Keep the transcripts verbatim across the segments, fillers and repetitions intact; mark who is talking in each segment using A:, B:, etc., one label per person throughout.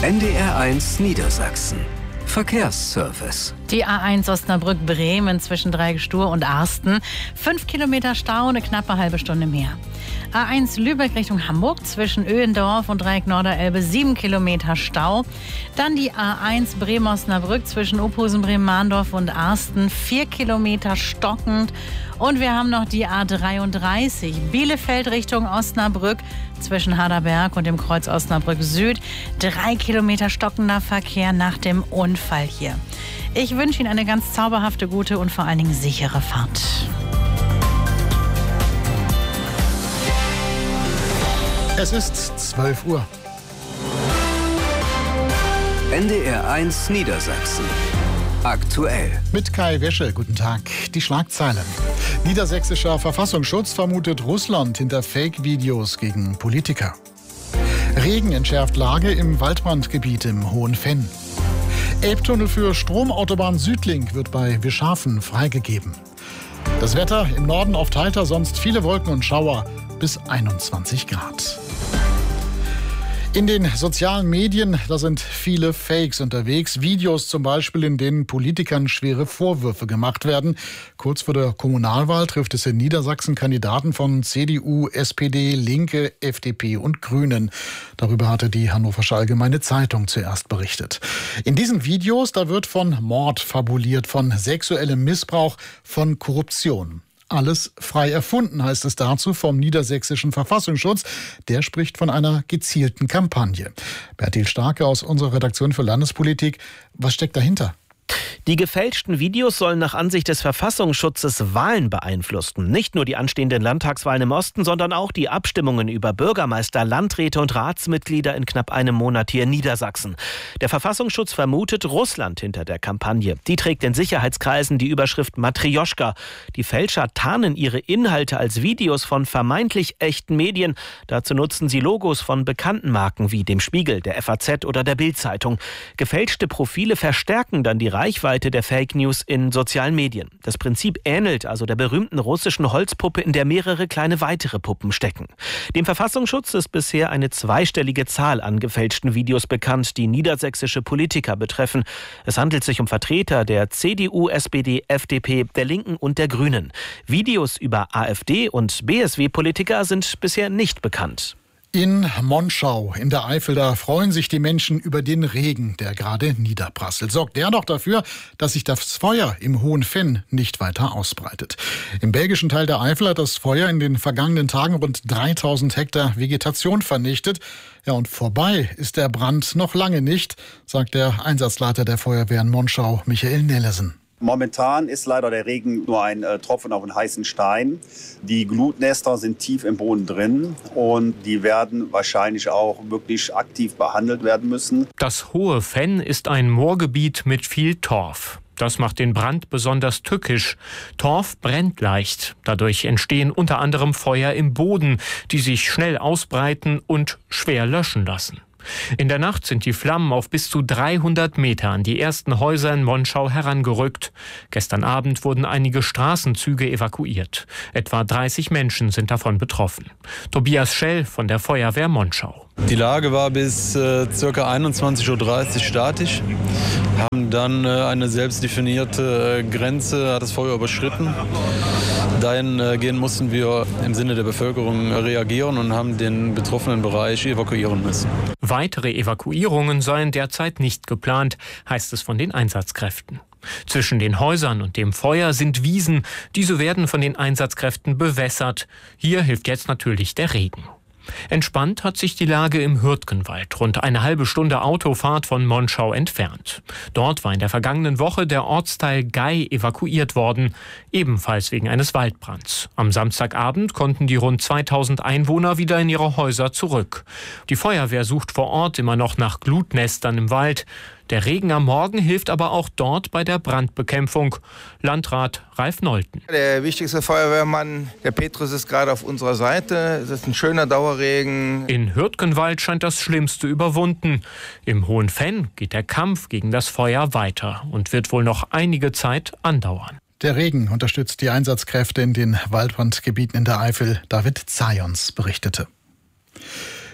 A: N D R eins Niedersachsen. Verkehrsservice.
B: Die A eins Osnabrück-Bremen zwischen Dreigestur und Arsten. Fünf Kilometer Stau, eine knappe halbe Stunde mehr. A eins Lübeck Richtung Hamburg zwischen Öhendorf und Dreieck Norderelbe. Sieben Kilometer Stau. Dann die A eins Bremen-Osnabrück zwischen Ophusen, Bremen-Mahndorf und Arsten. Vier Kilometer stockend. Und wir haben noch die A dreiunddreißig Bielefeld Richtung Osnabrück zwischen Harderberg und dem Kreuz Osnabrück Süd. Drei Kilometer stockender Verkehr nach dem Unfall hier. Ich wünsche Ihnen eine ganz zauberhafte, gute und vor allen Dingen sichere Fahrt.
C: Es ist zwölf Uhr.
A: N D R eins Niedersachsen. Aktuell.
C: Mit Kai Wäsche, guten Tag. Die Schlagzeilen. Niedersächsischer Verfassungsschutz vermutet Russland hinter Fake-Videos gegen Politiker. Regen entschärft Lage im Waldbrandgebiet im Hohenfenn. Elbtunnel für Stromautobahn Südlink wird bei Wischhafen freigegeben. Das Wetter im Norden oft heiter, sonst viele Wolken und Schauer bis einundzwanzig Grad. In den sozialen Medien, da sind viele Fakes unterwegs. Videos zum Beispiel, in denen Politikern schwere Vorwürfe gemacht werden. Kurz vor der Kommunalwahl trifft es in Niedersachsen Kandidaten von C D U, S P D, Linke, F D P und Grünen. Darüber hatte die Hannoversche Allgemeine Zeitung zuerst berichtet. In diesen Videos, da wird von Mord fabuliert, von sexuellem Missbrauch, von Korruption. Alles frei erfunden, heißt es dazu vom niedersächsischen Verfassungsschutz. Der spricht von einer gezielten Kampagne. Bertil Starke aus unserer Redaktion für Landespolitik. Was steckt dahinter?
D: Die gefälschten Videos sollen nach Ansicht des Verfassungsschutzes Wahlen beeinflussen. Nicht nur die anstehenden Landtagswahlen im Osten, sondern auch die Abstimmungen über Bürgermeister, Landräte und Ratsmitglieder in knapp einem Monat hier in Niedersachsen. Der Verfassungsschutz vermutet Russland hinter der Kampagne. Die trägt in Sicherheitskreisen die Überschrift Matrjoschka. Die Fälscher tarnen ihre Inhalte als Videos von vermeintlich echten Medien. Dazu nutzen sie Logos von bekannten Marken wie dem Spiegel, der F A Z oder der Bild-Zeitung. Gefälschte Profile verstärken dann die Reichweite der Fake News in sozialen Medien. Das Prinzip ähnelt also der berühmten russischen Holzpuppe, in der mehrere kleine weitere Puppen stecken. Dem Verfassungsschutz ist bisher eine zweistellige Zahl an gefälschten Videos bekannt, die niedersächsische Politiker betreffen. Es handelt sich um Vertreter der C D U, S P D, F D P, der Linken und der Grünen. Videos über AfD und B S W-Politiker sind bisher nicht bekannt.
C: In Monschau in der Eifel, da freuen sich die Menschen über den Regen, der gerade niederprasselt. Sorgt der noch dafür, dass sich das Feuer im Hohenfenn nicht weiter ausbreitet. Im belgischen Teil der Eifel hat das Feuer in den vergangenen Tagen rund dreitausend Hektar Vegetation vernichtet. Ja, und vorbei ist der Brand noch lange nicht, sagt der Einsatzleiter der Feuerwehr in Monschau, Michael Nellesen.
E: Momentan ist leider der Regen nur ein äh, Tropfen auf einen heißen Stein. Die Glutnester sind tief im Boden drin und die werden wahrscheinlich auch wirklich aktiv behandelt werden müssen.
F: Das Hohenfenn ist ein Moorgebiet mit viel Torf. Das macht den Brand besonders tückisch. Torf brennt leicht. Dadurch entstehen unter anderem Feuer im Boden, die sich schnell ausbreiten und schwer löschen lassen. In der Nacht sind die Flammen auf bis zu dreihundert Meter an die ersten Häuser in Monschau herangerückt. Gestern Abend wurden einige Straßenzüge evakuiert. Etwa dreißig Menschen sind davon betroffen. Tobias Schell von der Feuerwehr Monschau.
G: Die Lage war bis äh, ca. einundzwanzig Uhr dreißig statisch. Haben dann äh, eine selbst definierte äh, Grenze, hat das Feuer überschritten. Dahingehend mussten wir im Sinne der Bevölkerung reagieren und haben den betroffenen Bereich evakuieren müssen.
F: Weitere Evakuierungen seien derzeit nicht geplant, heißt es von den Einsatzkräften. Zwischen den Häusern und dem Feuer sind Wiesen. Diese werden von den Einsatzkräften bewässert. Hier hilft jetzt natürlich der Regen. Entspannt hat sich die Lage im Hürtgenwald, rund eine halbe Stunde Autofahrt von Monschau entfernt. Dort war in der vergangenen Woche der Ortsteil Gei evakuiert worden, ebenfalls wegen eines Waldbrands. Am Samstagabend konnten die rund zweitausend Einwohner wieder in ihre Häuser zurück. Die Feuerwehr sucht vor Ort immer noch nach Glutnestern im Wald. Der Regen am Morgen hilft aber auch dort bei der Brandbekämpfung. Landrat Ralf Nolten.
H: Der wichtigste Feuerwehrmann, der Petrus, ist gerade auf unserer Seite. Es ist ein schöner Dauerregen.
F: In Hürtgenwald scheint das Schlimmste überwunden. Im Hohenfenn geht der Kampf gegen das Feuer weiter und wird wohl noch einige Zeit andauern.
C: Der Regen unterstützt die Einsatzkräfte in den Waldbrandgebieten in der Eifel. David Zajons berichtete.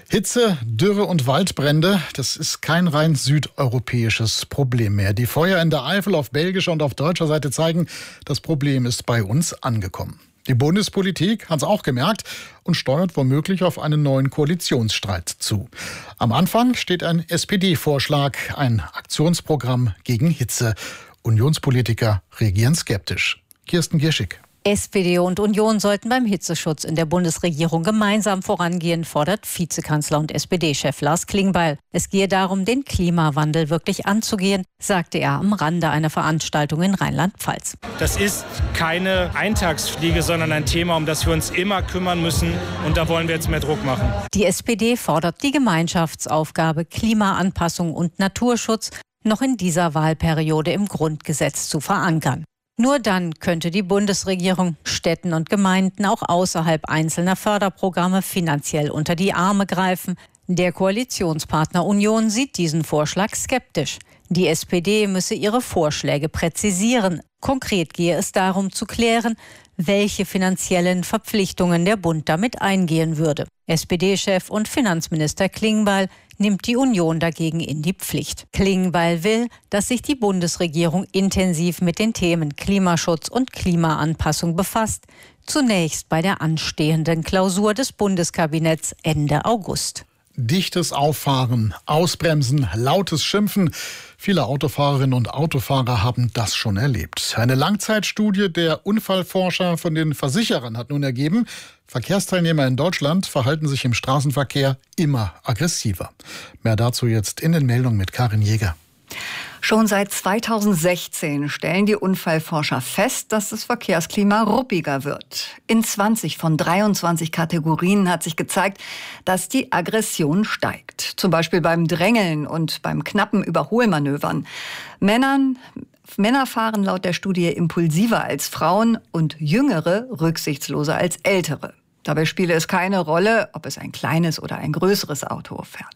C: Hitze, Dürre und Waldbrände, das ist kein rein südeuropäisches Problem mehr. Die Feuer in der Eifel auf belgischer und auf deutscher Seite zeigen, das Problem ist bei uns angekommen. Die Bundespolitik hat es auch gemerkt und steuert womöglich auf einen neuen Koalitionsstreit zu. Am Anfang steht ein S P D-Vorschlag, ein Aktionsprogramm gegen Hitze. Unionspolitiker reagieren skeptisch. Kirsten Gierschig.
I: S P D und Union sollten beim Hitzeschutz in der Bundesregierung gemeinsam vorangehen, fordert Vizekanzler und S P D-Chef Lars Klingbeil. Es gehe darum, den Klimawandel wirklich anzugehen, sagte er am Rande einer Veranstaltung in Rheinland-Pfalz.
J: Das ist keine Eintagsfliege, sondern ein Thema, um das wir uns immer kümmern müssen. Und da wollen wir jetzt mehr Druck machen.
I: Die S P D fordert die Gemeinschaftsaufgabe Klimaanpassung und Naturschutz noch in dieser Wahlperiode im Grundgesetz zu verankern. Nur dann könnte die Bundesregierung Städten und Gemeinden auch außerhalb einzelner Förderprogramme finanziell unter die Arme greifen. Der Koalitionspartner Union sieht diesen Vorschlag skeptisch. Die S P D müsse ihre Vorschläge präzisieren. Konkret gehe es darum zu klären, welche finanziellen Verpflichtungen der Bund damit eingehen würde. S P D-Chef und Finanzminister Klingbeil nimmt die Union dagegen in die Pflicht. Klingbeil will, dass sich die Bundesregierung intensiv mit den Themen Klimaschutz und Klimaanpassung befasst. Zunächst bei der anstehenden Klausur des Bundeskabinetts Ende August.
C: Dichtes Auffahren, Ausbremsen, lautes Schimpfen. Viele Autofahrerinnen und Autofahrer haben das schon erlebt. Eine Langzeitstudie der Unfallforscher von den Versicherern hat nun ergeben, Verkehrsteilnehmer in Deutschland verhalten sich im Straßenverkehr immer aggressiver. Mehr dazu jetzt in den Meldungen mit Karin Jäger.
K: Schon seit zweitausendsechzehn stellen die Unfallforscher fest, dass das Verkehrsklima ruppiger wird. In zwanzig von dreiundzwanzig Kategorien hat sich gezeigt, dass die Aggression steigt. Zum Beispiel beim Drängeln und beim knappen Überholmanövern. Männern, Männer fahren laut der Studie impulsiver als Frauen und Jüngere rücksichtsloser als Ältere. Dabei spiele es keine Rolle, ob es ein kleines oder ein größeres Auto fährt.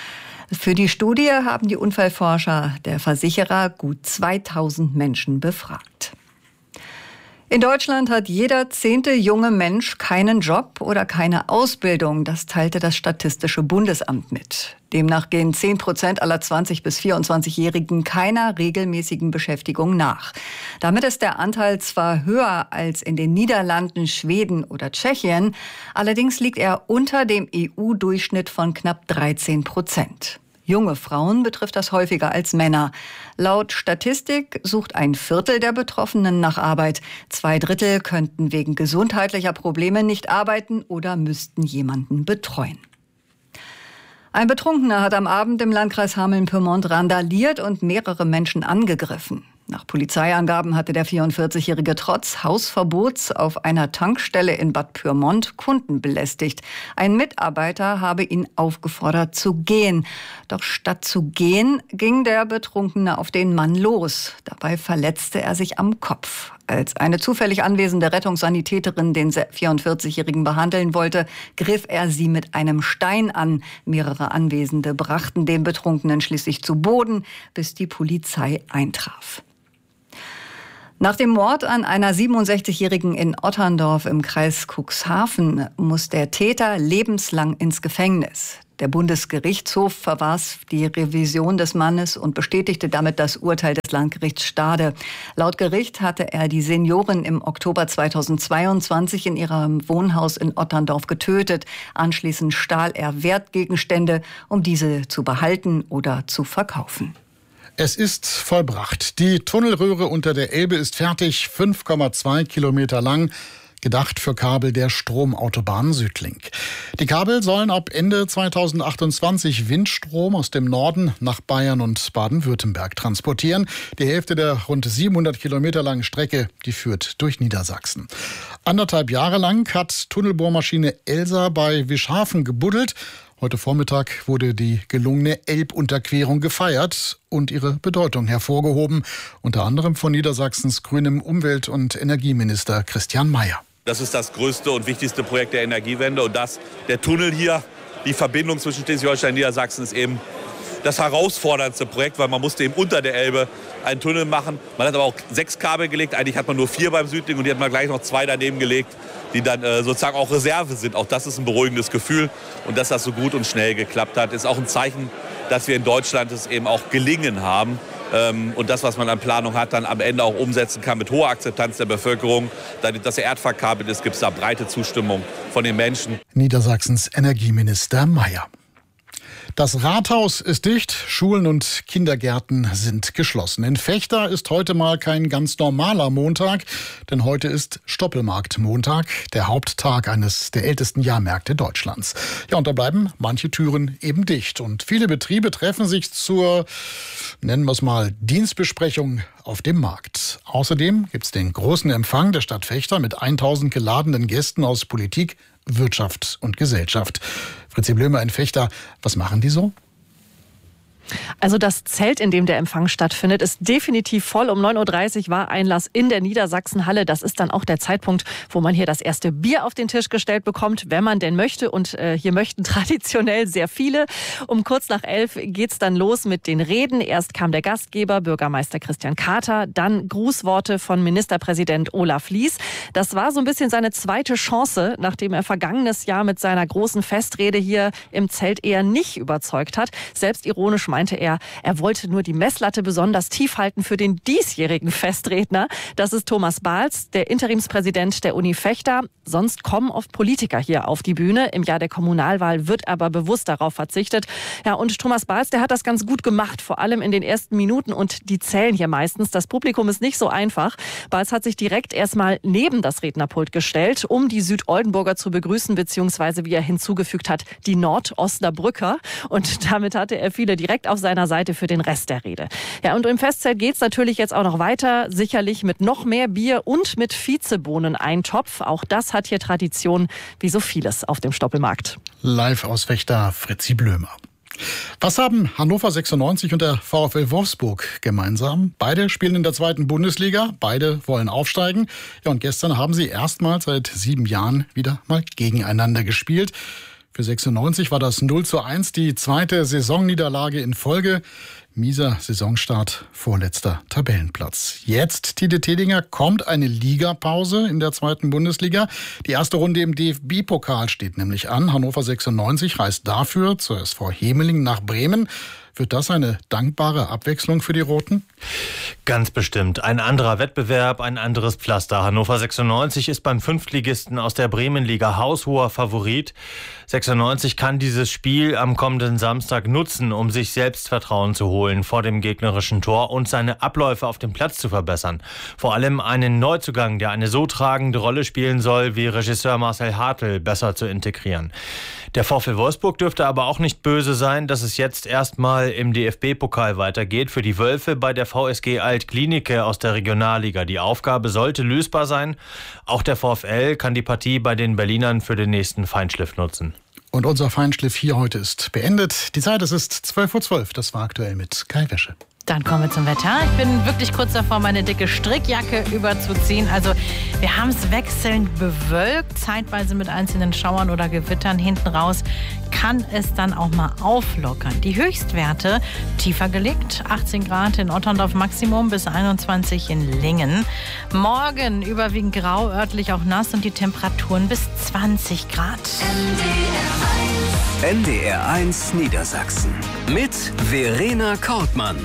K: Für die Studie haben die Unfallforscher der Versicherer gut zweitausend Menschen befragt. In Deutschland hat jeder zehnte junge Mensch keinen Job oder keine Ausbildung. Das teilte das Statistische Bundesamt mit. Demnach gehen zehn Prozent aller zwanzig- bis vierundzwanzigjährigen keiner regelmäßigen Beschäftigung nach. Damit ist der Anteil zwar höher als in den Niederlanden, Schweden oder Tschechien, allerdings liegt er unter dem E U-Durchschnitt von knapp dreizehn Prozent. Junge Frauen betrifft das häufiger als Männer. Laut Statistik sucht ein Viertel der Betroffenen nach Arbeit. Zwei Drittel könnten wegen gesundheitlicher Probleme nicht arbeiten oder müssten jemanden betreuen. Ein Betrunkener hat am Abend im Landkreis Hameln-Pyrmont randaliert und mehrere Menschen angegriffen. Nach Polizeiangaben hatte der vierundvierzigjährige trotz Hausverbots auf einer Tankstelle in Bad Pyrmont Kunden belästigt. Ein Mitarbeiter habe ihn aufgefordert zu gehen. Doch statt zu gehen, ging der Betrunkene auf den Mann los. Dabei verletzte er sich am Kopf. Als eine zufällig anwesende Rettungssanitäterin den vierundvierzigjährigen behandeln wollte, griff er sie mit einem Stein an. Mehrere Anwesende brachten den Betrunkenen schließlich zu Boden, bis die Polizei eintraf. Nach dem Mord an einer siebenundsechzigjährigen in Otterndorf im Kreis Cuxhaven muss der Täter lebenslang ins Gefängnis. Der Bundesgerichtshof verwarf die Revision des Mannes und bestätigte damit das Urteil des Landgerichts Stade. Laut Gericht hatte er die Seniorin im Oktober zweitausendzweiundzwanzig in ihrem Wohnhaus in Otterndorf getötet. Anschließend stahl er Wertgegenstände, um diese zu behalten oder zu verkaufen.
C: Es ist vollbracht. Die Tunnelröhre unter der Elbe ist fertig, fünf Komma zwei Kilometer lang. Gedacht für Kabel der Stromautobahn Südlink. Die Kabel sollen ab Ende zweitausendachtundzwanzig Windstrom aus dem Norden nach Bayern und Baden-Württemberg transportieren. Die Hälfte der rund siebenhundert Kilometer langen Strecke, die führt durch Niedersachsen. Anderthalb Jahre lang hat Tunnelbohrmaschine Elsa bei Wischhafen gebuddelt. Heute Vormittag wurde die gelungene Elbunterquerung gefeiert und ihre Bedeutung hervorgehoben, unter anderem von Niedersachsens grünem Umwelt- und Energieminister Christian Mayer.
L: Das ist das größte und wichtigste Projekt der Energiewende und das, der Tunnel hier, die Verbindung zwischen Schleswig-Holstein und Niedersachsen ist eben das herausforderndste Projekt, weil man musste eben unter der Elbe einen Tunnel machen. Man hat aber auch sechs Kabel gelegt. Eigentlich hat man nur vier beim Südling und die hat man gleich noch zwei daneben gelegt, die dann äh, sozusagen auch Reserve sind. Auch das ist ein beruhigendes Gefühl. Und dass das so gut und schnell geklappt hat, ist auch ein Zeichen, dass wir in Deutschland es eben auch gelingen haben. Ähm, und das, was man an Planung hat, dann am Ende auch umsetzen kann mit hoher Akzeptanz der Bevölkerung. Dass er erdverkabelt ist, gibt es da breite Zustimmung von den Menschen.
C: Niedersachsens Energieminister Mayer. Das Rathaus ist dicht, Schulen und Kindergärten sind geschlossen. In Vechta ist heute mal kein ganz normaler Montag, denn heute ist Stoppelmarkt-Montag, der Haupttag eines der ältesten Jahrmärkte Deutschlands. Ja, und da bleiben manche Türen eben dicht und viele Betriebe treffen sich zur, nennen wir es mal, Dienstbesprechung auf dem Markt. Außerdem gibt es den großen Empfang der Stadt Vechta mit tausend geladenen Gästen aus Politik, Wirtschaft und Gesellschaft. Fritzi Blömer in Vechta, was machen die so?
M: Also das Zelt, in dem der Empfang stattfindet, ist definitiv voll. Um neun Uhr dreißig war Einlass in der Niedersachsenhalle. Das ist dann auch der Zeitpunkt, wo man hier das erste Bier auf den Tisch gestellt bekommt, wenn man denn möchte. Und äh, hier möchten traditionell sehr viele. Um kurz nach elf geht's dann los mit den Reden. Erst kam der Gastgeber, Bürgermeister Christian Kater, dann Grußworte von Ministerpräsident Olaf Lies. Das war so ein bisschen seine zweite Chance, nachdem er vergangenes Jahr mit seiner großen Festrede hier im Zelt eher nicht überzeugt hat. Selbstironisch meinte er, er wollte nur die Messlatte besonders tief halten für den diesjährigen Festredner. Das ist Thomas Bahls, der Interimspräsident der Uni Vechta. Sonst kommen oft Politiker hier auf die Bühne. Im Jahr der Kommunalwahl wird aber bewusst darauf verzichtet. Ja, und Thomas Bahls, der hat das ganz gut gemacht, vor allem in den ersten Minuten. Und die zählen hier meistens. Das Publikum ist nicht so einfach. Bahls hat sich direkt erstmal neben das Rednerpult gestellt, um die Südoldenburger zu begrüßen, beziehungsweise, wie er hinzugefügt hat, die Nordosnabrücker. Und damit hatte er viele direkt auf seiner Seite für den Rest der Rede. Ja, und im Festzelt geht's natürlich jetzt auch noch weiter, sicherlich mit noch mehr Bier und mit Vizebohnen-Eintopf. Auch das hat hier Tradition, wie so vieles auf dem Stoppelmarkt.
C: Live aus Vechta, Fritzi Blömer. Was haben Hannover sechsundneunzig und der VfL Wolfsburg gemeinsam? Beide spielen in der zweiten Bundesliga, beide wollen aufsteigen. Ja, und gestern haben sie erstmals seit sieben Jahren wieder mal gegeneinander gespielt. Für sechsundneunzig war das null zu eins die zweite Saisonniederlage in Folge. Mieser Saisonstart, vorletzter Tabellenplatz. Jetzt, Tide Tedinger, kommt eine Ligapause in der zweiten Bundesliga. Die erste Runde im D F B-Pokal steht nämlich an. Hannover sechsundneunzig reist dafür zur S V Hemeling nach Bremen. Wird das eine dankbare Abwechslung für die Roten?
N: Ganz bestimmt. Ein anderer Wettbewerb, ein anderes Pflaster. Hannover sechsundneunzig ist beim Fünftligisten aus der Bremenliga haushoher Favorit. sechsundneunzig kann dieses Spiel am kommenden Samstag nutzen, um sich Selbstvertrauen zu holen vor dem gegnerischen Tor und seine Abläufe auf dem Platz zu verbessern. Vor allem einen Neuzugang, der eine so tragende Rolle spielen soll, wie Regisseur Marcel Hartl, besser zu integrieren. Der VfL Wolfsburg dürfte aber auch nicht böse sein, dass es jetzt erstmal im D F B-Pokal weitergeht. Für die Wölfe bei der V S G Alt-Klinike aus der Regionalliga. Die Aufgabe sollte lösbar sein. Auch der VfL kann die Partie bei den Berlinern für den nächsten Feinschliff nutzen.
C: Und unser Feinschliff hier heute ist beendet. Die Zeit, es ist zwölf Uhr zwölf. Das war aktuell mit Kai Wäsche.
B: Dann kommen wir zum Wetter. Ich bin wirklich kurz davor, meine dicke Strickjacke überzuziehen. Also wir haben es wechselnd bewölkt, zeitweise mit einzelnen Schauern oder Gewittern. Hinten raus kann es dann auch mal auflockern. Die Höchstwerte tiefer gelegt, achtzehn Grad in Otterndorf Maximum bis einundzwanzig in Lingen. Morgen überwiegend grau, örtlich auch nass und die Temperaturen bis zwanzig Grad.
A: N D R eins Niedersachsen mit Verena Kortmann.